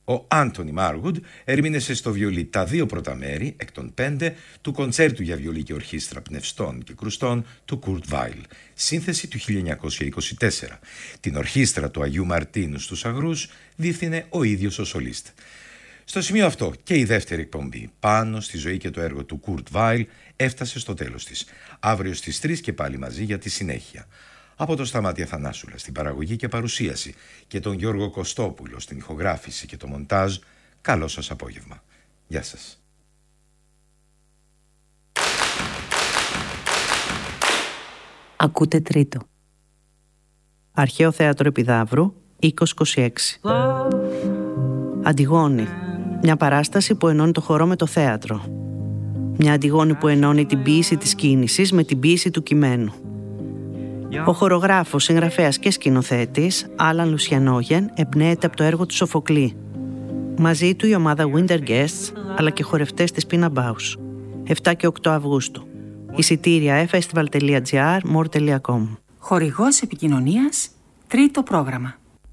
Ο Άντονι Μάργουντ ερμήνευσε στο βιολί τα 2 πρώτα μέρη, εκ των 5, του κοντσέρτου για βιολί και ορχήστρα πνευστών και κρουστών του Κουρτ Βάιλ, σύνθεση του 1924. Την ορχήστρα του Αγίου Μαρτίνου στους Αγρούς διεύθυνε ο ίδιος ο σολίστ. Στο σημείο αυτό και η δεύτερη εκπομπή πάνω στη ζωή και το έργο του Κουρτ Βάιλ έφτασε στο τέλος της. Αύριο στις 3 και πάλι μαζί για τη συνέχεια. Από τον Σταμάτη Αθανάσουλα στην παραγωγή και παρουσίαση και τον Γιώργο Κωστόπουλο στην ηχογράφηση και το μοντάζ, καλό σας απόγευμα. Γεια σας. Ακούτε τρίτο. Αρχαίο Θέατρο Επιδαύρου, 2026. Αντιγόνη. Μια παράσταση που ενώνει το χορό με το θέατρο. Μια Αντιγόνη που ενώνει την ποίηση της κίνησης με την ποίηση του κειμένου. Ο χορογράφος, συγγραφέας και σκηνοθέτης Άλαν Λουσιανόγεν εμπνέεται από το έργο του Σοφοκλή. Μαζί του η ομάδα Winter Guests αλλά και χορευτές της Pina Bausch. 7 και 8 Αυγούστου. Εισιτήρια festival.gr, more.com. Χορηγός επικοινωνίας, τρίτο πρόγραμμα.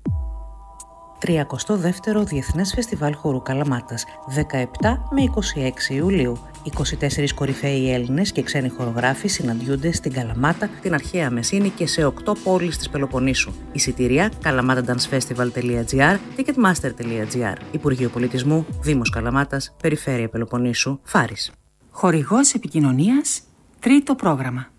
32ο Διεθνές Φεστιβάλ Χορού Καλαμάτας, 17 με 26 Ιουλίου. 24 κορυφαίοι Έλληνες και ξένοι χορογράφοι συναντιούνται στην Καλαμάτα, την αρχαία Μεσίνη και σε 8 πόλεις της Πελοποννήσου. Εισιτήρια kalamataDanceFestival.gr, ticketmaster.gr. Υπουργείο Πολιτισμού, Δήμος Καλαμάτας, Περιφέρεια Πελοποννήσου, Φάρης. Χορηγός επικοινωνίας, τρίτο πρόγραμμα.